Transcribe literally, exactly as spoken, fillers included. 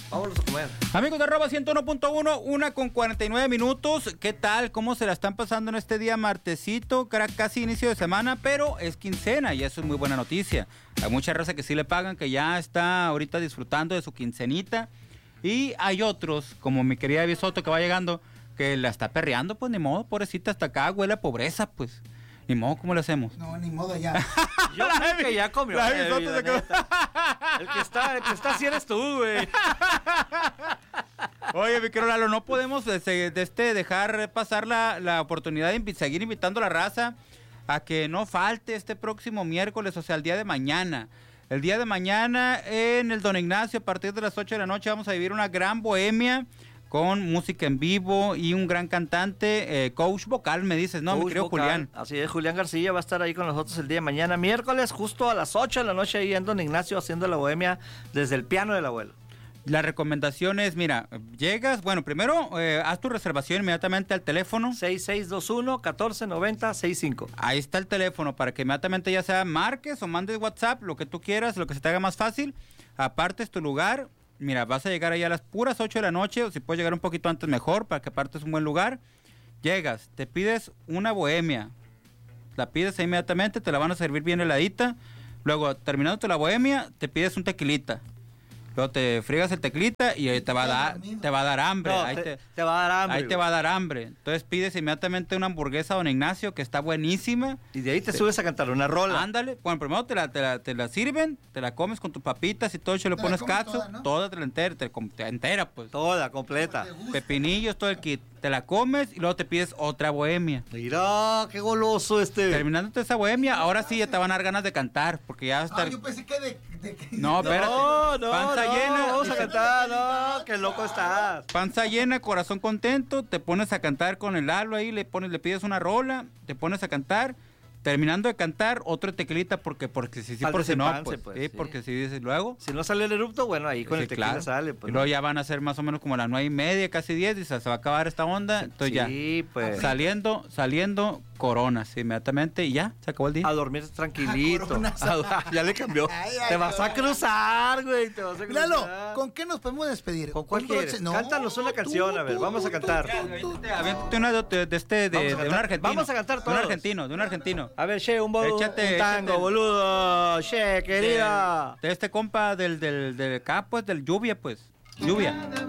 Vámonos a comer. Amigos de arroba ciento uno punto uno, una con cuarenta y nueve minutos. ¿Qué tal? ¿Cómo se la están pasando en este día martesito? Casi inicio de semana, pero es quincena y eso es muy buena noticia. Hay mucha raza que sí le pagan, que ya está ahorita disfrutando de su quincenita. Y hay otros, como mi querida Bisoto que va llegando, que la está perreando, pues ni modo, pobrecita, hasta acá huele a pobreza, pues. Ni modo, ¿cómo le hacemos? No, ni modo ya. Yo creo que ya comió. La eh, Bisoto se quedó. El que está, el que está así eres tú, güey. Oye, mi querido Lalo, no podemos de, de este, dejar pasar la, la oportunidad de seguir invitando a la raza a que no falte este próximo miércoles, o sea, el día de mañana. El día de mañana en el Don Ignacio, a partir de las ocho de la noche, vamos a vivir una gran bohemia con música en vivo y un gran cantante, eh, coach vocal, me dices, ¿no? Coach Mi querido vocal. Julián. Así es, Julián García va a estar ahí con nosotros el día de mañana, miércoles, justo a las ocho de la noche, ahí en Don Ignacio, haciendo la bohemia desde el piano del abuelo. La recomendación es, mira, llegas, bueno, primero eh, haz tu reservación inmediatamente al teléfono. seis seis dos uno, uno cuatro nueve cero, seis cinco. Ahí está el teléfono para que inmediatamente ya sea marques o mandes WhatsApp, lo que tú quieras, lo que se te haga más fácil. Apartes tu lugar. Mira, vas a llegar ahí a las puras ocho de la noche, o si puedes llegar un poquito antes mejor, para que apartes un buen lugar. Llegas, te pides una bohemia. La pides ahí inmediatamente, te la van a servir bien heladita. Luego, terminándote la bohemia, te pides un tequilita. Luego te friegas el tequilita y ahí te va a dar, te va a dar hambre. No, ahí te, te, te va a dar hambre. Ahí te va a dar hambre. Entonces pides inmediatamente una hamburguesa Don Ignacio, que está buenísima. Y de ahí te, te subes a cantar una rola. Ándale. Bueno, primero te la, te, la, te la sirven, te la comes con tus papitas y todo, y le ¿Te pones la comes catsup, toda, no? toda te la entera, te, te entera, pues. Toda, completa. Pepinillos, todo el kit. Te la comes y luego te pides otra bohemia. Mira, qué goloso este. Terminándote esa bohemia, ahora sí ya te van a dar ganas de cantar, porque ya está... Ah, yo pensé que de... de que- No, espérate. No, no, Panza no, llena. vamos a cantar, no, qué loco estás. Panza llena, corazón contento, te pones a cantar con el Lalo ahí, le pones, le pides una rola, te pones a cantar, terminando de cantar, otro tequilita, porque, porque si sí, Al por si no, desempance, pues, pues, sí, sí. porque si dices luego, Si no sale el erupto, bueno, ahí con sí, el tequila claro. sale. Pues, y luego ya van a ser más o menos como las nueve y media, casi diez, y se, se va a acabar esta onda, entonces ya, Sí, pues. saliendo, saliendo, coronas, inmediatamente, y ya, se acabó el día. A dormir tranquilito. Ah, coronas. Ah, ya le cambió. Ay, ay, te vas a coronas. cruzar, güey. Te vas a cruzar. Lalo, ¿con qué nos podemos despedir? ¿Con cuál Un quieres? broche- No, Cántanos una canción, a ver, vamos a cantar. Aviéntate, aviéntate una de, de este, de, Vamos a de un cantar. argentino. Vamos a cantar De todos. un argentino, de un argentino. A ver, che, un, bo- Échate, un tango, échate. boludo. Che, querida. De, de este compa del, del, del acá, pues, del lluvia, pues. Lluvia.